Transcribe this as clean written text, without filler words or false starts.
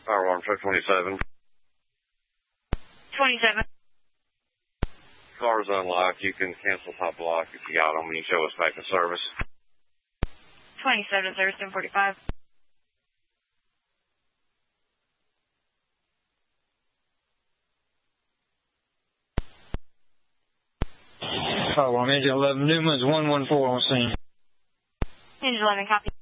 Fire alarm show 27. 27. Car's unlocked. You can cancel top lock if you got them when you show us back in service. 27 service 1045. Fire alarm engine 11 Newman's 114 on scene. Engine 11 copy.